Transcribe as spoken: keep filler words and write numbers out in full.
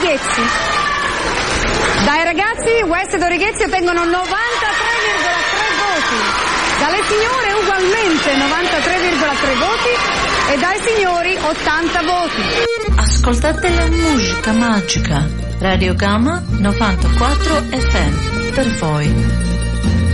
Orighezzi. Dai ragazzi West ed Orighezzi ottengono novantatré virgola tre voti, dalle signore ugualmente novantatré virgola tre voti e dai signori ottanta voti. Ascoltate la musica magica. Radio Gamma novantaquattro F M per voi.